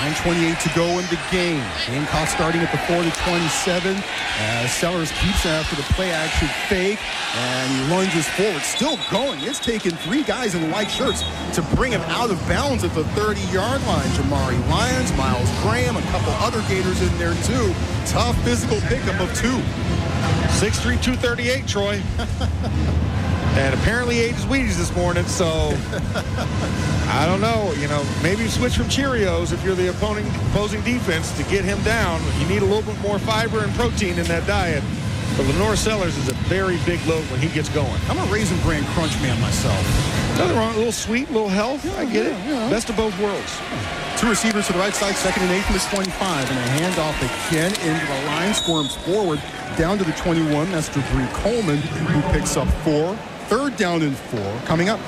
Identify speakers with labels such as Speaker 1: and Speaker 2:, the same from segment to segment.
Speaker 1: 9:28 to go in the game. Gamecocks starting at the 4-27. Sellers keeps after the play-action fake, and he lunges forward. Still going. It's taken three guys in white shirts to bring him out of bounds at the 30-yard line. Jamari Lyons, Miles Graham, a couple other Gators in there too. Tough physical pickup of two.
Speaker 2: 6'3", 238, Troy. And apparently ate his Wheaties this morning, so I don't know. Maybe switch from Cheerios if you're the opposing defense to get him down. You need a little bit more fiber and protein in that diet. But Lenore Sellers is a very big load when he gets going.
Speaker 1: I'm a Raisin Bran Crunch man myself.
Speaker 2: Nothing wrong. A little sweet, a little health. I get it.
Speaker 1: Yeah.
Speaker 2: Best of both worlds.
Speaker 1: Two receivers to the right side, 2nd and 8 from the 25. And a handoff again into the line, squirms forward down to the 21. That's Debris Coleman, who picks up 4. 3rd down and 4 coming up.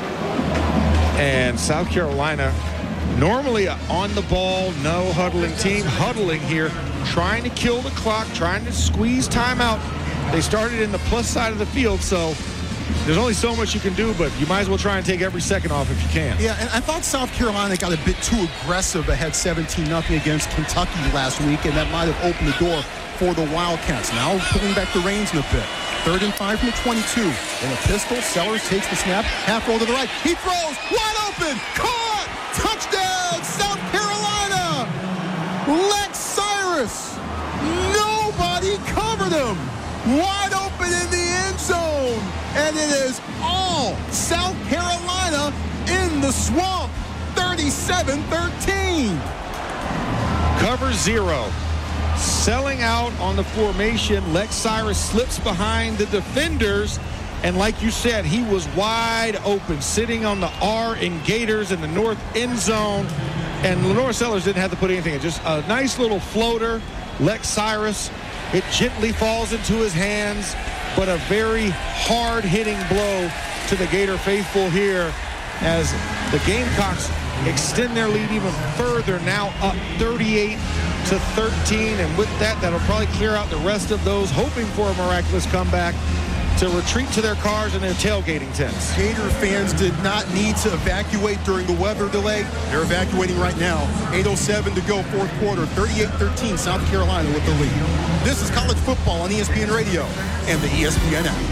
Speaker 2: And South Carolina, normally an on-the-ball, no huddling team, huddling here, trying to kill the clock, trying to squeeze time out. They started in the plus side of the field, so there's only so much you can do, but you might as well try and take every second off if you can.
Speaker 1: Yeah, and I thought South Carolina got a bit too aggressive ahead 17-0 against Kentucky last week, and that might have opened the door for the Wildcats. Now pulling back the reins in a bit. 3rd and 5 from the 22. In a pistol, Sellers takes the snap, half roll to the right. He throws, wide open, caught, touchdown, South Carolina. Lex Cyrus, nobody covered him. Wide open in the end zone, and it is all South Carolina in the swamp. 37-13.
Speaker 2: Cover 0. Selling out on the formation. Lex Cyrus slips behind the defenders. And like you said, he was wide open, sitting on the R in Gators in the north end zone. And Lenore Sellers didn't have to put anything in. Just a nice little floater. Lex Cyrus, it gently falls into his hands, but a very hard-hitting blow to the Gator faithful here as the Gamecocks extend their lead even further, now up 38-13, and with that, that'll probably clear out the rest of those hoping for a miraculous comeback to retreat to their cars and their tailgating tents.
Speaker 1: Gator fans did not need to evacuate during the weather delay. They're evacuating right now. 8:07 to go, 4th quarter, 38-13, South Carolina with the lead. This is college football on ESPN Radio and the ESPN app.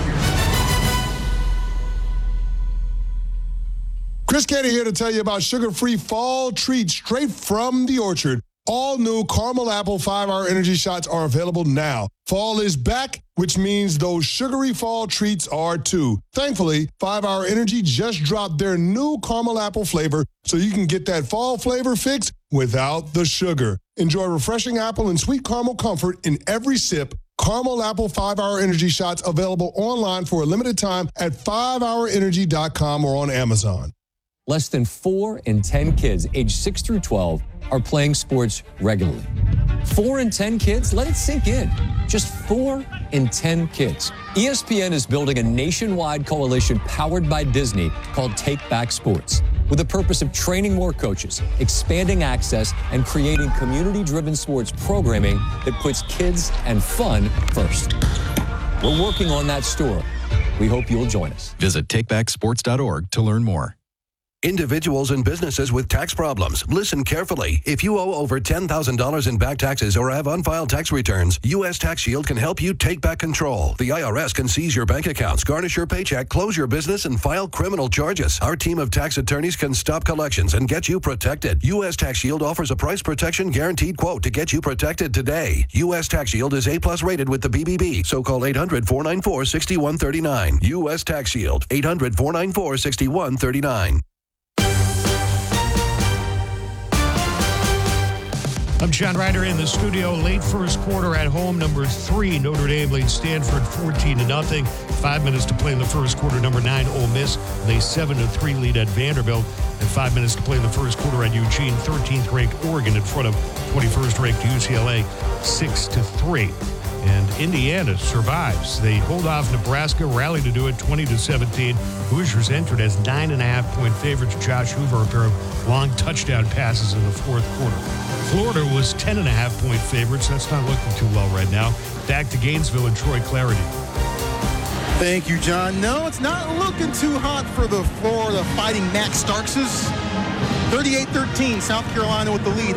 Speaker 3: Chris Canty here to tell you about sugar-free fall treats straight from the orchard. All new caramel apple 5-hour energy shots are available now. Fall is back, which means those sugary fall treats are too. Thankfully, 5-hour energy just dropped their new caramel apple flavor so you can get that fall flavor fix without the sugar. Enjoy refreshing apple and sweet caramel comfort in every sip. Caramel apple 5-hour energy shots available online for a limited time at 5hourenergy.com or on Amazon.
Speaker 4: Less than 4 in 10 kids aged 6 through 12 are playing sports regularly. 4 in 10 kids? Let it sink in. Just 4 in 10 kids. ESPN is building a nationwide coalition powered by Disney called Take Back Sports, with the purpose of training more coaches, expanding access, and creating community-driven sports programming that puts kids and fun first. We're working on that story. We hope you'll join us.
Speaker 5: Visit takebacksports.org to learn more.
Speaker 6: Individuals and businesses with tax problems, listen carefully. If you owe over $10,000 in back taxes or have unfiled tax returns, U.S. Tax Shield can help you take back control. The IRS can seize your bank accounts, garnish your paycheck, close your business, and file criminal charges. Our team of tax attorneys can stop collections and get you protected. U.S. Tax Shield offers a price protection guaranteed quote to get you protected today. U.S. Tax Shield is A+ rated with the BBB, so call 800-494-6139. U.S. Tax Shield, 800-494-6139.
Speaker 7: I'm John Ryder in the studio. Late first quarter at home, number 3, Notre Dame leads Stanford 14-0. 5 minutes to play in the first quarter. Number 9, Ole Miss, they 7-3 lead at Vanderbilt. And 5 minutes to play in the first quarter at Eugene. 13th ranked Oregon in front of 21st ranked UCLA, 6-3. And Indiana survives. They hold off Nebraska, rally to do it 20-17. Hoosiers entered as 9.5-point favorites. Josh Hoover, a pair of long touchdown passes in the fourth quarter. Florida was 10.5-point favorites. That's not looking too well right now. Back to Gainesville and Troy Clarity.
Speaker 1: Thank you, John. No, it's not looking too hot for the Florida Fighting Max Starkses. 38-13, South Carolina with the lead.